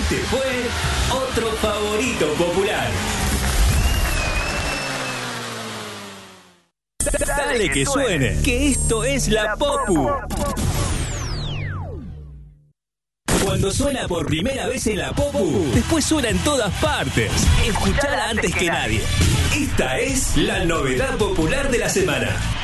Este fue otro favorito popular. Dale que suene, que esto es la Popu. Cuando suena por primera vez en la Popu, después suena en todas partes. Escuchala antes que nadie. Esta es la novedad popular de la semana.